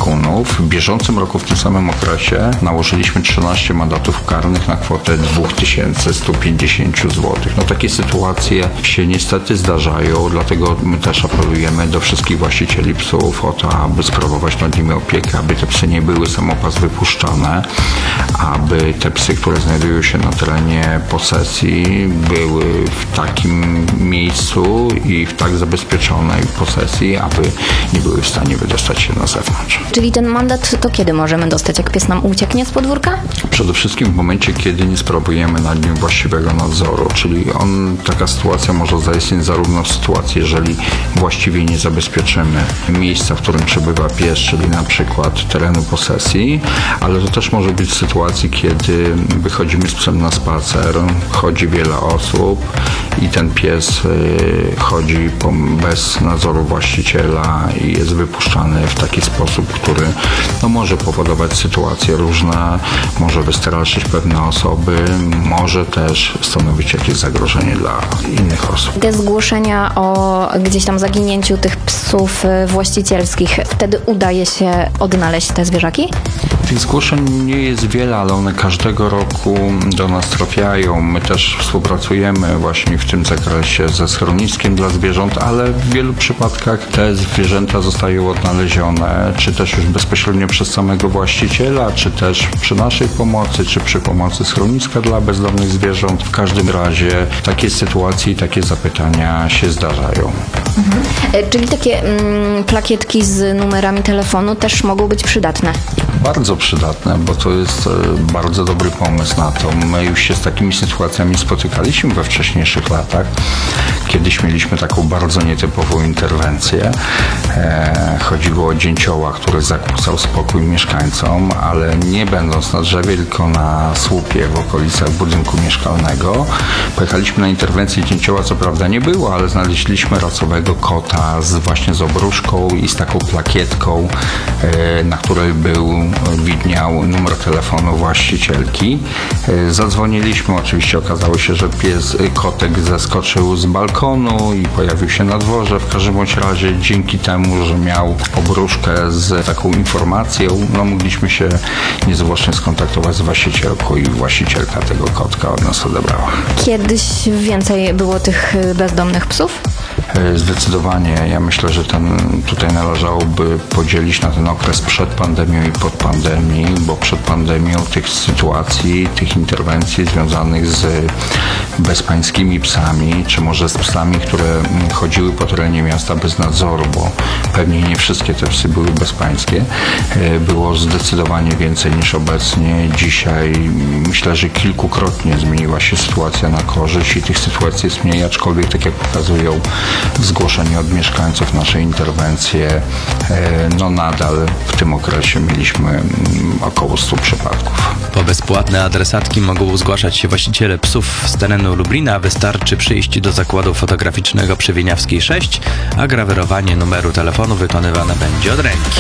opiekunów. W bieżącym roku w tym samym okresie nałożyliśmy 13 mandatów karnych na kwotę 2150 zł. No takie sytuacje się niestety zdarzają, dlatego my też apelujemy do wszystkich właścicieli psów o to, aby sprawować nad nimi opiekę, aby te psy nie były samopas wypuszczane, aby te psy, które znajdują się na terenie posesji, były w takim miejscu i w tak zabezpieczonej posesji, aby nie były w stanie wydostać się na zewnątrz. Czyli ten mandat to kiedy możemy dostać, jak pies nam ucieknie z podwórka? Przede wszystkim w momencie, kiedy nie sprawujemy nad nim właściwego nadzoru, czyli taka sytuacja może zaistnieć zarówno w sytuacji, jeżeli właściwie nie zabezpieczymy miejsca, w którym przebywa pies, czyli na przykład terenu posesji, ale to też może być w sytuacji, kiedy wychodzimy z psem na spacer, chodzi wiele osób i ten pies chodzi bez nadzoru właściciela i jest wypuszczany w taki sposób, który może powodować sytuacje różne, może wystraszyć pewne osoby, może też stanowić jakieś zagrożenie dla innych osób. Te zgłoszenia o gdzieś tam zaginięciu tych psów właścicielskich, wtedy udaje się odnaleźć te zwierzaki? Tych zgłoszeń nie jest wiele, ale one każdego roku do nas trafiają. My też współpracujemy właśnie w tym zakresie ze schroniskiem dla zwierząt, ale w wielu przypadkach te zwierzęta zostają odnalezione, czy też już bezpośrednio przez samego właściciela, czy też przy naszej pomocy, czy przy pomocy schroniska dla bezdomnych zwierząt. W każdym razie takie sytuacje i takie zapytania się zdarzają. Czyli takie plakietki z numerami telefonu też mogą być przydatne? Bardzo przydatne, bo to jest bardzo dobry pomysł na to. My już się z takimi sytuacjami spotykaliśmy we wcześniejszych latach. Kiedyś mieliśmy taką bardzo nietypową interwencję. Chodziło o dzięcioła, który zakłócał spokój mieszkańcom, ale nie będąc na drzewie, tylko na słupie w okolicach budynku mieszkalnego. Pojechaliśmy na interwencję, dzięcioła co prawda nie było, ale znaleźliśmy rasowego kota właśnie z obruszką i z taką plakietką, na której widniał numer telefonu właścicielki. Zadzwoniliśmy, oczywiście okazało się, że kotek zeskoczył z balkonu i pojawił się na dworze. W każdym bądź razie dzięki temu, że miał obruszkę z taką informacją, mogliśmy się niezwłocznie skontaktować z właścicielką i właścicielka tego kotka od nas odebrała. Kiedyś więcej było tych bezdomnych psów? Zdecydowanie. Ja myślę, że tutaj należałoby podzielić na ten okres przed pandemią i pod pandemią, bo przed pandemią tych sytuacji, tych interwencji związanych z bezpańskimi psami, czy może z psami, które chodziły po terenie miasta bez nadzoru, bo pewnie nie wszystkie te psy były bezpańskie, było zdecydowanie więcej niż obecnie. Dzisiaj myślę, że kilkukrotnie zmieniła się sytuacja na korzyść i tych sytuacji jest mniej, aczkolwiek tak jak pokazują zgłoszenia od mieszkańców, nasze interwencje, nadal w tym okresie mieliśmy około 100 przypadków. Po bezpłatne adresatki mogą zgłaszać się właściciele psów z terenu Lublina. Wystarczy przyjść do zakładu fotograficznego przy Wieniawskiej 6, a grawerowanie numeru telefonu wykonywane będzie od ręki.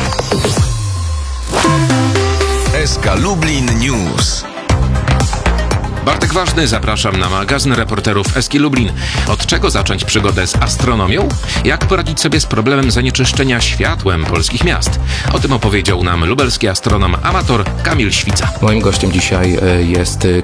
SK Lublin News. Bartek Ważny, zapraszam na magazyn reporterów Eski Lublin. Od czego zacząć przygodę z astronomią? Jak poradzić sobie z problemem zanieczyszczenia światłem polskich miast? O tym opowiedział nam lubelski astronom amator Kamil Świca. Moim gościem dzisiaj jest